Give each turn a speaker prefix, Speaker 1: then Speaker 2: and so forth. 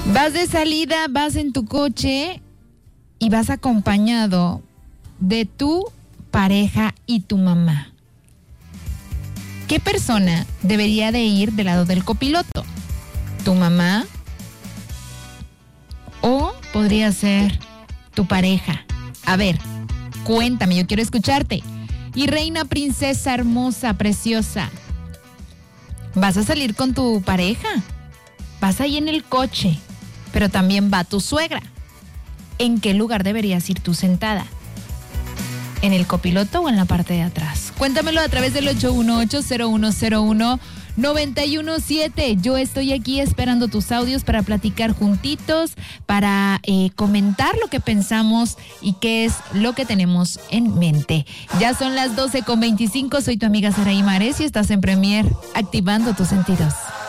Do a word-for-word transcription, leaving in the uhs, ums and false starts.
Speaker 1: Vas de salida, vas en tu coche y vas acompañado de tu pareja y tu mamá. ¿Qué persona debería de ir del lado del copiloto? ¿Tu mamá? ¿O podría ser tu pareja? A ver, cuéntame, yo quiero escucharte. Y reina, princesa, hermosa, preciosa, ¿vas a salir con tu pareja? Vas ahí en el coche, pero también va tu suegra. ¿En qué lugar deberías ir tú sentada? ¿En el copiloto o en la parte de atrás? Cuéntamelo a través del ocho uno ocho, cero uno cero uno, nueve uno siete. Yo estoy aquí esperando tus audios para platicar juntitos, para eh, comentar lo que pensamos y qué es lo que tenemos en mente. Ya son las doce con veinticinco. Soy tu amiga Saraí Mares y estás en Premier, activando tus sentidos.